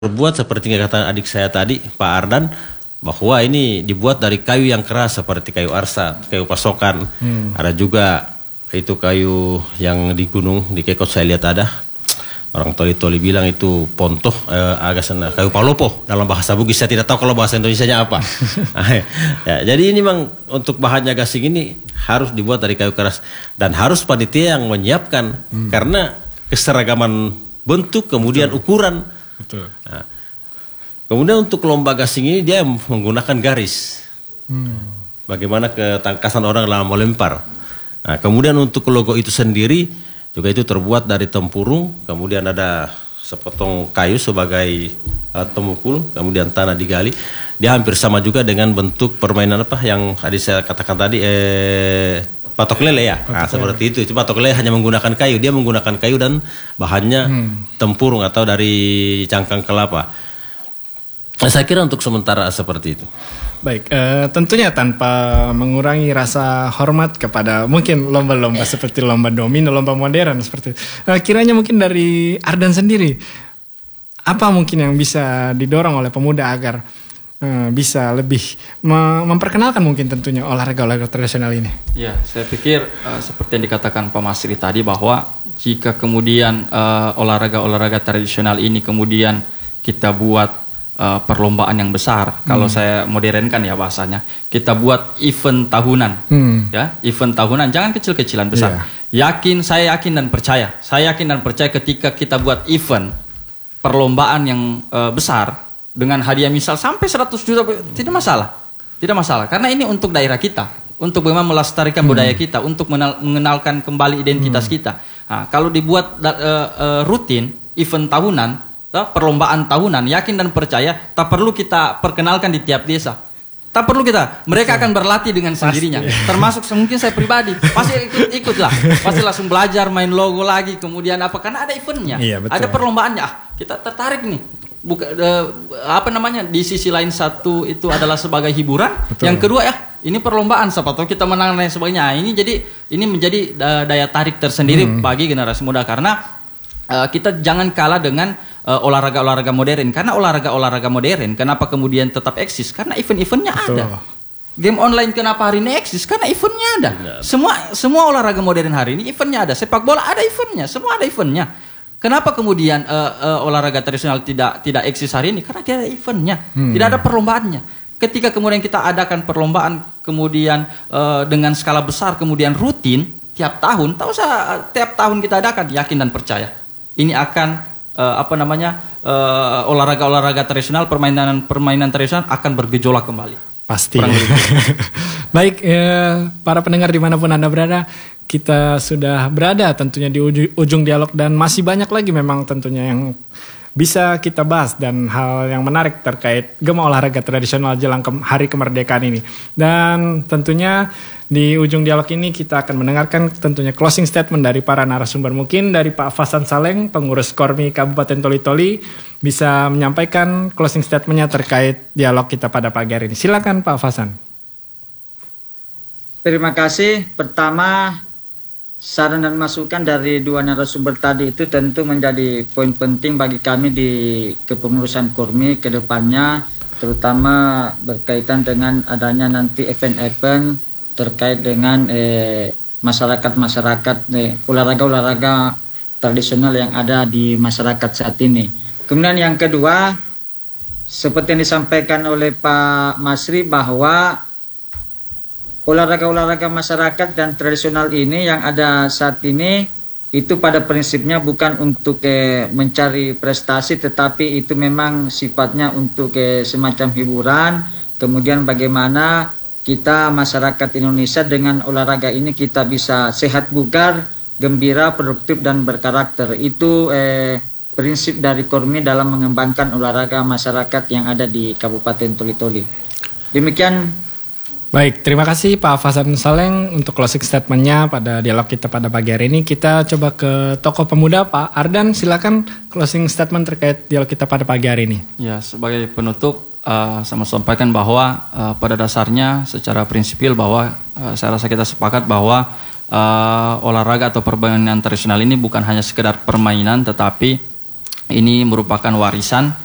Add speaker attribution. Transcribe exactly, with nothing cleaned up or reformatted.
Speaker 1: Terbuat seperti yang kata adik saya tadi, Pak Ardan, bahwa ini dibuat dari kayu yang keras seperti kayu arsa, kayu pasokan. Hmm. Ada juga itu kayu yang di gunung, di Kekot saya lihat ada. Orang toli-toli bilang itu pontoh, eh, agak sana, kayu palopo dalam bahasa Bugis. Saya tidak tahu kalau bahasa Indonesianya apa. Ya, jadi ini memang untuk bahannya gasing ini harus dibuat dari kayu keras. Dan harus panitia yang menyiapkan. Hmm. Karena keseragaman bentuk, kemudian Betul. ukuran. Betul. Nah, kemudian untuk lomba gasing ini dia menggunakan garis. Hmm. Bagaimana ketangkasan orang dalam melempar. Nah, kemudian untuk logo itu sendiri juga itu terbuat dari tempurung, kemudian ada sepotong kayu sebagai alat pemukul, kemudian tanah digali. Dia hampir sama juga dengan bentuk permainan apa yang tadi saya katakan tadi, eh, patok lele ya. Patok nah, lele. Seperti itu. Itu patok lele hanya menggunakan kayu. Dia menggunakan kayu dan bahannya hmm. tempurung atau dari cangkang kelapa. Nah, saya kira untuk sementara seperti itu.
Speaker 2: Baik, eh, tentunya tanpa mengurangi rasa hormat kepada mungkin lomba-lomba seperti lomba domino, lomba modern seperti itu. Eh, kiranya mungkin dari Ardan sendiri, apa mungkin yang bisa didorong oleh pemuda agar eh, bisa lebih me- memperkenalkan mungkin tentunya olahraga-olahraga tradisional ini?
Speaker 3: Ya, saya pikir uh, seperti yang dikatakan Pak Masri tadi bahwa jika kemudian uh, olahraga-olahraga tradisional ini kemudian kita buat Uh, perlombaan yang besar, hmm. kalau saya modernkan ya bahasanya, kita buat event tahunan, hmm. ya, event tahunan, jangan kecil-kecilan, besar. Yeah. Yakin, saya yakin dan percaya, saya yakin dan percaya ketika kita buat event perlombaan yang uh, besar dengan hadiah misal sampai seratus juta, tidak masalah, tidak masalah, karena ini untuk daerah kita, untuk bagaimana melestarikan hmm. budaya kita, untuk menal- mengenalkan kembali identitas hmm. kita. Nah, kalau dibuat uh, uh, rutin event tahunan, perlombaan tahunan, yakin dan percaya, tak perlu kita perkenalkan di tiap desa. Tak perlu kita, mereka akan berlatih dengan sendirinya. Pasti. Termasuk mungkin saya pribadi, pasti ikut-ikut lah. Pasti langsung belajar main logo lagi, kemudian apa, karena ada eventnya, iya, ada perlombaannya. Ah, kita tertarik nih. Buka, uh, apa namanya, di sisi lain satu itu adalah sebagai hiburan, betul. Yang kedua ya, ini perlombaan, siapa tahu kita menang dan sebagainya. Ini jadi ini menjadi uh, daya tarik tersendiri hmm. bagi generasi muda, karena uh, kita jangan kalah dengan Uh, olahraga-olahraga modern, karena olahraga-olahraga modern kenapa kemudian tetap eksis, karena event-eventnya ada. Game online kenapa hari ini eksis, karena eventnya ada. Semua semua olahraga modern hari ini eventnya ada. Sepak bola ada eventnya, semua ada eventnya. Kenapa kemudian uh, uh, olahraga tradisional tidak tidak eksis hari ini, karena tidak ada eventnya, hmm. tidak ada perlombaannya. Ketika kemudian kita adakan perlombaan kemudian uh, dengan skala besar, kemudian rutin tiap tahun, tahu saya tiap tahun kita adakan, yakin dan percaya ini akan Uh, apa namanya uh, olahraga-olahraga tradisional, permainan-permainan tradisional akan bergejolak kembali.
Speaker 2: Pasti. Baik, eh, para pendengar dimanapun Anda berada, kita sudah berada tentunya di uju, ujung dialog dan masih banyak lagi memang tentunya yang bisa kita bahas dan hal yang menarik terkait gema olahraga tradisional jelang ke- hari kemerdekaan ini. Dan tentunya di ujung dialog ini kita akan mendengarkan tentunya closing statement dari para narasumber. Mungkin dari Pak Fasan Saleng, pengurus Kormi Kabupaten Toli-Toli, bisa menyampaikan closing statementnya terkait dialog kita pada pagi hari ini. Silakan Pak Fasan.
Speaker 4: Terima kasih. Pertama, saran dan masukan dari dua narasumber tadi itu tentu menjadi poin penting bagi kami di kepengurusan Kormi ke depannya, terutama berkaitan dengan adanya nanti event-event terkait dengan eh, masyarakat-masyarakat eh, olahraga-olahraga tradisional yang ada di masyarakat saat ini. Kemudian yang kedua, seperti yang disampaikan oleh Pak Masri bahwa olahraga-olahraga masyarakat dan tradisional ini yang ada saat ini itu pada prinsipnya bukan untuk eh, mencari prestasi, tetapi itu memang sifatnya untuk eh, semacam hiburan. Kemudian bagaimana kita masyarakat Indonesia dengan olahraga ini kita bisa sehat bugar, gembira, produktif dan berkarakter. Itu eh, prinsip dari Kormi dalam mengembangkan olahraga masyarakat yang ada di Kabupaten Toli-Toli. Demikian.
Speaker 2: Baik, terima kasih Pak Fasan Saleng untuk closing statement-nya pada dialog kita pada pagi hari ini. Kita coba ke tokoh pemuda, Pak Ardan, silakan closing statement terkait dialog kita pada pagi hari ini.
Speaker 3: Ya, sebagai penutup, uh, saya mau sampaikan bahwa uh, pada dasarnya secara prinsipil bahwa uh, saya rasa kita sepakat bahwa uh, olahraga atau permainan tradisional ini bukan hanya sekedar permainan, tetapi ini merupakan warisan